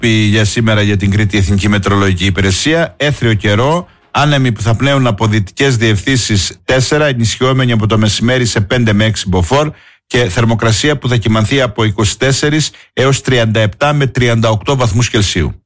για σήμερα για την Κρήτη Εθνική Μετεωρολογική Υπηρεσία. Έθριο καιρό, άνεμοι που θα πνέουν από δυτικές διευθύνσεις 4, ενισχυόμενοι από το μεσημέρι σε 5 με 6 μποφόρ, και θερμοκρασία που θα κυμανθεί από 24 έως 37 με 38 βαθμούς Κελσίου.